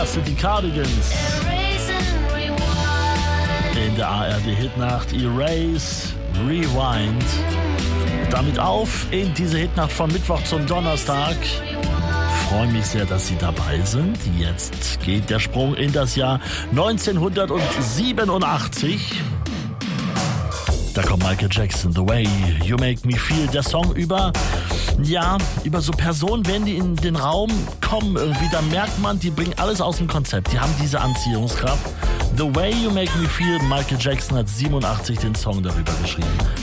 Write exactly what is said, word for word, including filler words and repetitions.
Das sind die Cardigans. In der A R D-Hitnacht Erase, Rewind. Damit auf in diese Hitnacht von Mittwoch zum Donnerstag. Freue mich sehr, dass Sie dabei sind. Jetzt geht der Sprung in das Jahr neunzehnhundertsiebenundachtzig. Da kommt Michael Jackson, The Way You Make Me Feel. Der Song über, ja, über so Personen, wenn die in den Raum kommen, irgendwie, da merkt man, die bringen alles aus dem Konzept. Die haben diese Anziehungskraft. The Way You Make Me Feel. Michael Jackson hat siebenundachtzig den Song darüber geschrieben.